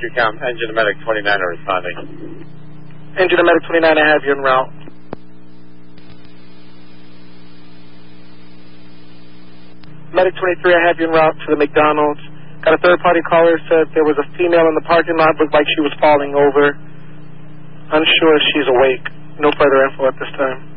Intercom, engine to medic 29 are responding. Engine to medic 29, I have you en route. Medic 23, I have you en route to the McDonald's. Got a third-party caller, said there was a female in the parking lot, looked like she was falling over. Unsure if she's awake. No further info at this time.